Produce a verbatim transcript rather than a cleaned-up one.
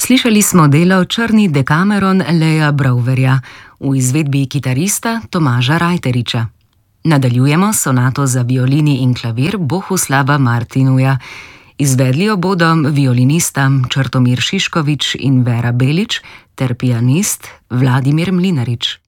Slišali smo delo Črni Dekameron Leja Brouwerja v izvedbi kitarista Tomaža Rajteriča. Nadaljujemo sonato za violini in klavir Bohuslava Martinuja. Izvedli jo bodo violinista Črtomir Šiškovič in Vera Belič ter pianist Vladimir Mlinarič.